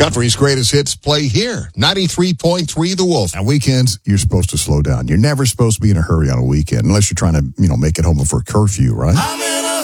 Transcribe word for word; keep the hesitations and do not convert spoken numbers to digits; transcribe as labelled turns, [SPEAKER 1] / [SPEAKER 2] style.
[SPEAKER 1] Country's greatest hits play here. ninety-three point three The Wolf.
[SPEAKER 2] On weekends, you're supposed to slow down. You're never supposed to be in a hurry on a weekend unless you're trying to, you know, make it home before curfew, right?